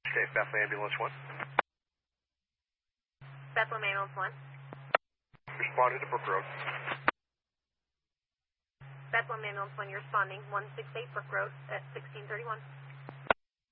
Okay, Bethlehem Ambulance 1. Bethlehem Ambulance 1. Responded to Brook Road. Bethlehem Ambulance 1, you're responding 168 Brook Road at 1631.